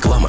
Реклама.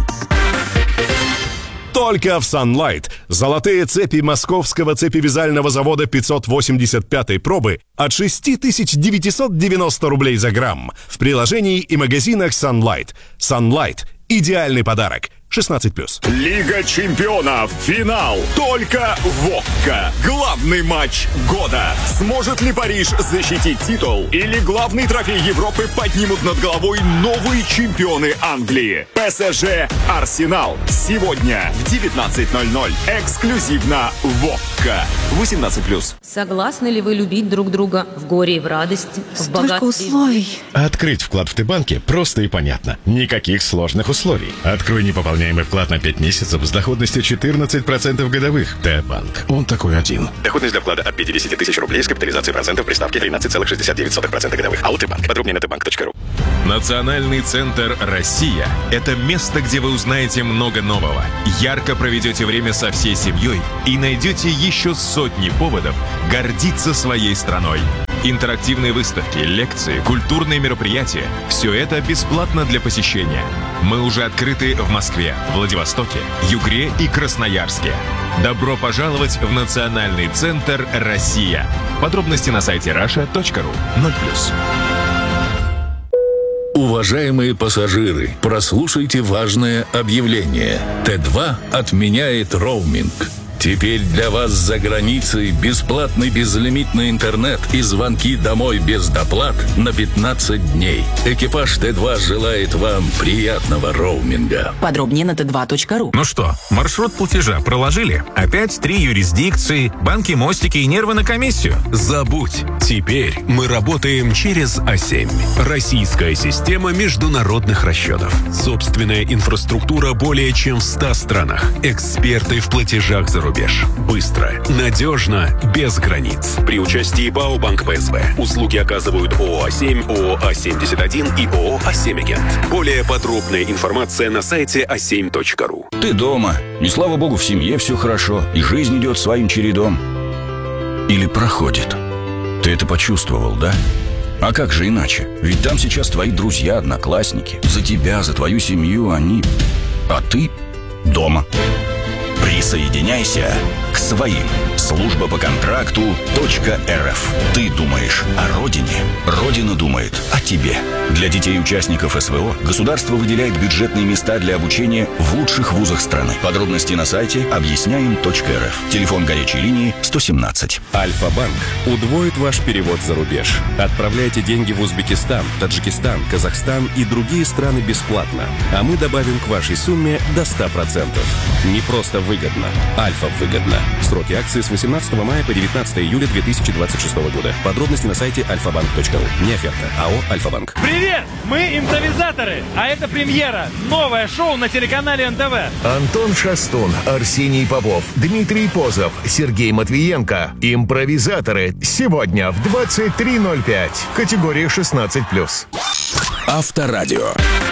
Только в Sunlight. Золотые цепи московского цепевязального завода 585-й пробы от 6990 рублей за грамм. В приложении и магазинах Sunlight. Sunlight – идеальный подарок. 16+. Лига чемпионов. Финал. Только в ОККО. Главный матч года. Сможет ли Париж защитить титул? Или главный трофей Европы поднимут над головой новые чемпионы Англии? ПСЖ Арсенал. Сегодня в 19:00. Эксклюзивно в ОККО. 18+. Согласны ли вы любить друг друга в горе и в радости, в богатстве? условий. Открыть вклад в Т-банке просто и понятно. Никаких сложных условий. Открой непополняемый вклад на 5 месяцев с доходностью 14% годовых. Т-банк. Он такой один. Доходность для вклада от 50 тысяч рублей с капитализацией процентов при ставке 13,69% годовых. АО Т-банк. Подробнее на tbank.ru. Национальный центр «Россия» — это место, где вы узнаете много нового, ярко проведете время со всей семьей и найдете еще сотни поводов гордиться своей страной. Интерактивные выставки, лекции, культурные мероприятия – все это бесплатно для посещения. Мы уже открыты в Москве, Владивостоке, Югре и Красноярске. Добро пожаловать в Национальный центр «Россия». Подробности на сайте russia.ru. 0+. Уважаемые пассажиры, прослушайте важное объявление. Т2 отменяет роуминг. Теперь для вас за границей бесплатный безлимитный интернет и звонки домой без доплат на 15 дней. Экипаж Т2 желает вам приятного роуминга. Подробнее на t2.ru. Ну что, маршрут платежа проложили? Опять 3 юрисдикции, банки, мостики и нервы на комиссию? Забудь. Теперь мы работаем через А7. Российская система международных расчетов. Собственная инфраструктура более чем в 100 странах. Эксперты в платежах за рубеж. Быстро, надежно, без границ. При участии ПАО «Банк ПСБ». Услуги оказывают ООО А7, ООО А71 и ООО А7 Агент. Более подробная информация на сайте a7.ru. Ты дома, и слава богу, в семье все хорошо, и жизнь идет своим чередом. Или проходит. Ты это почувствовал, да? А как же иначе? Ведь там сейчас твои друзья, одноклассники. За тебя, за твою семью они... А ты дома. Присоединяйся к своим. Служба по контракту .рф. Ты думаешь о родине, Родина думает о тебе. Для детей участников СВО государство выделяет бюджетные места для обучения в лучших вузах страны. Подробности на сайте объясняем.рф. Телефон горячей линии 117. Альфа-банк удвоит ваш перевод за рубеж. Отправляйте деньги в Узбекистан, Таджикистан, Казахстан и другие страны бесплатно. А мы добавим к вашей сумме до 100%. Не просто выгодно. Альфа выгодно. Сроки акции с 18 мая по 19 июля 2026 года. Подробности на сайте alfabank.ru. Не оферта. АО «Альфа-банк». Привет! Мы импровизаторы, а это премьера. Новое шоу на телеканале НТВ. Антон Шастун, Арсений Попов, Дмитрий Позов, Сергей Матвиенко. Импровизаторы. Сегодня в 23:05. Категория 16+. Авторадио.